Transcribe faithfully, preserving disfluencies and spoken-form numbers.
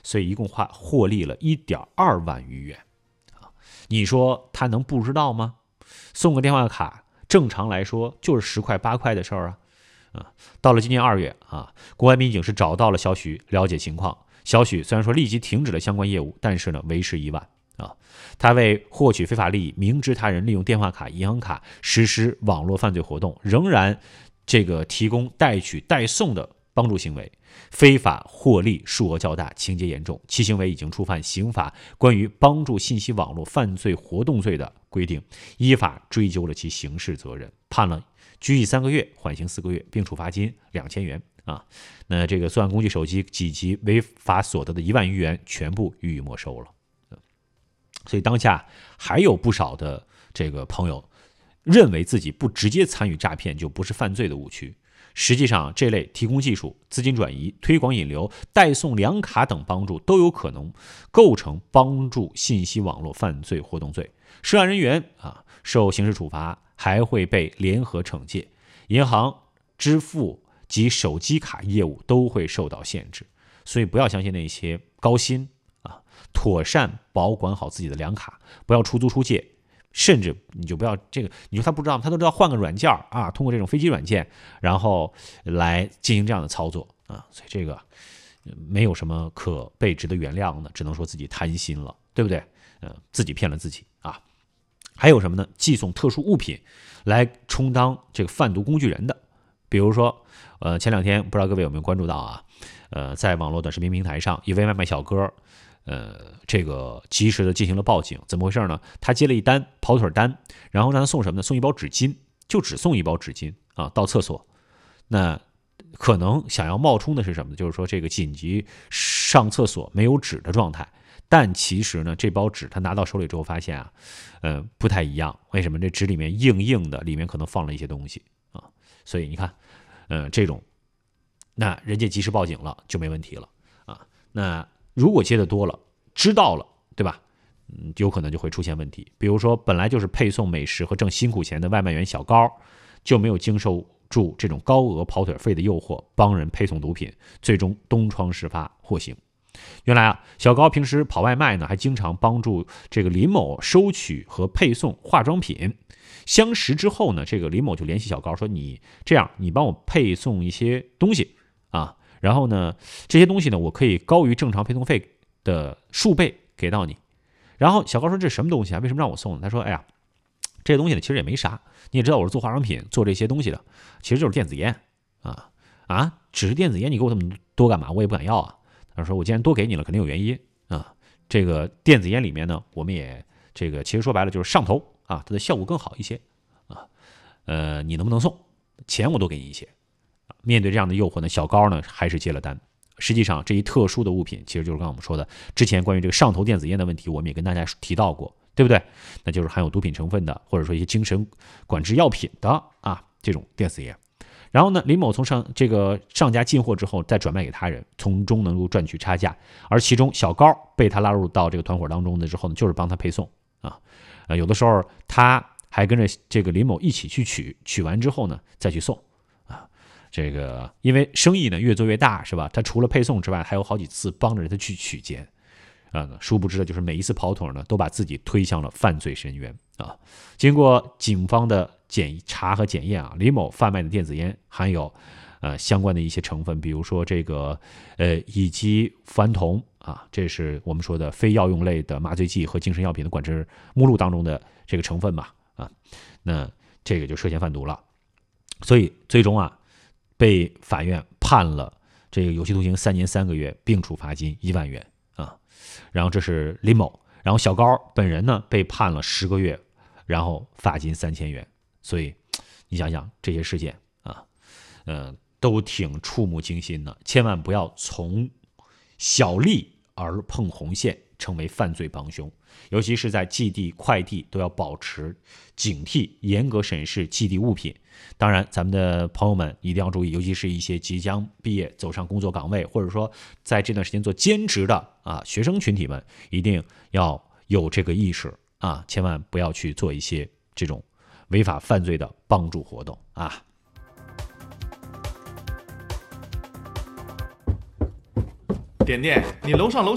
所以一共获获利了 一点二万余元啊！你说他能不知道吗？送个电话卡，正常来说就是十块八块的事儿啊！啊，到了今年二月啊，公安民警是找到了小许了解情况。小许虽然说立即停止了相关业务，但是呢为时已晚啊！他为获取非法利益，明知他人利用电话卡、银行卡实施网络犯罪活动，仍然这个提供代取代送的帮助行为，非法获利数额较大，情节严重，其行为已经触犯刑法关于帮助信息网络犯罪活动罪的规定，依法追究了其刑事责任，判了拘役三个月，缓刑四个月，并处罚金两千元啊。那这个作案工具手机及其违法所得的一万余元全部予以没收了。所以当下还有不少的这个朋友认为自己不直接参与诈骗就不是犯罪的误区。实际上，这类提供技术、资金转移、推广引流、代送粮卡等帮助都有可能构成帮助信息网络犯罪活动罪。涉案人员啊受刑事处罚，还会被联合惩戒，银行、支付及手机卡业务都会受到限制。所以不要相信那些高薪啊，妥善保管好自己的粮卡，不要出租出借。甚至你就不要这个，你说他不知道，他都知道换个软件啊，通过这种飞机软件，然后来进行这样的操作啊，所以这个没有什么可被值得原谅的，只能说自己贪心了，对不对？呃，自己骗了自己啊。还有什么呢？寄送特殊物品来充当这个贩毒工具人的，比如说，呃，前两天不知道各位有没有关注到啊？呃，在网络短视频平台上，一位外卖小哥。呃，这个及时的进行了报警，怎么回事呢？他接了一单跑腿单，然后让他送什么呢？送一包纸巾，就只送一包纸巾啊，到厕所。那可能想要冒充的是什么呢？就是说这个紧急上厕所没有纸的状态，但其实呢，这包纸他拿到手里之后发现啊，呃，不太一样。为什么？这纸里面硬硬的，里面可能放了一些东西啊，所以你看，呃，这种，那人家及时报警了就没问题了啊，那。如果接的多了，知道了，对吧？嗯，有可能就会出现问题。比如说，本来就是配送美食和挣辛苦钱的外卖员小高，就没有经受住这种高额跑腿费的诱惑，帮人配送毒品，最终东窗事发获刑。原来啊，小高平时跑外卖呢，还经常帮助这个林某收取和配送化妆品。相识之后呢，这个林某就联系小高说：“你这样，你帮我配送一些东西啊。”然后呢，这些东西呢，我可以高于正常配送费的数倍给到你。然后小高说：“这什么东西啊？为什么让我送呢？”他说：“哎呀，这些东西呢，其实也没啥。你也知道我是做化妆品、做这些东西的，其实就是电子烟啊啊，只是电子烟，你给我这么多干嘛？我也不敢要啊。”他说：“我既然多给你了，肯定有原因啊。这个电子烟里面呢，我们也这个其实说白了就是上头啊，它的效果更好一些啊。呃，你能不能送？钱我多给你一些。”面对这样的诱惑呢，小高呢还是接了单。实际上，这一特殊的物品，其实就是刚刚我们说的，之前关于这个上头电子烟的问题，我们也跟大家提到过，对不对？那就是含有毒品成分的，或者说一些精神管制药品的啊，这种电子烟。然后呢，林某从上这个上家进货之后，再转卖给他人，从中能够赚取差价。而其中小高被他拉入到这个团伙当中的之后呢，就是帮他配送啊。呃，有的时候他还跟着这个林某一起去取，取完之后呢，再去送。这个因为生意呢越做越大，是吧？他除了配送之外，还有好几次帮着他去取件，啊，殊不知的就是每一次跑腿呢，都把自己推向了犯罪深渊啊。经过警方的检查和检验啊，李某贩卖的电子烟含有呃相关的一些成分，比如说这个呃乙基烷酮啊，这是我们说的非药用类的麻醉剂和精神药品的管制目录当中的这个成分嘛啊，那这个就涉嫌贩毒了，所以最终啊。被法院判了这个有期徒刑三年三个月，并处罚金一万元啊。然后这是林某，然后小高本人呢被判了十个月，然后罚金三千元。所以你想想这些事件啊，呃，都挺触目惊心的。千万不要从小利而碰红线，成为犯罪帮凶。尤其是在寄递、快递都要保持警惕，严格审视寄递物品。当然，咱们的朋友们一定要注意，尤其是一些即将毕业走上工作岗位，或者说在这段时间做兼职的啊学生群体们，一定要有这个意识啊，千万不要去做一些这种违法犯罪的帮助活动啊。 点点，你楼上楼